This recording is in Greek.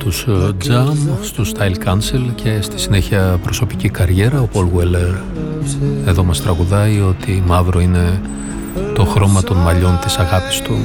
τους Jam, στους Style Council και στη συνέχεια προσωπική καριέρα. Ο Paul Weller εδώ μας τραγουδάει ότι μαύρο είναι το χρώμα των μαλλιών της αγάπης του.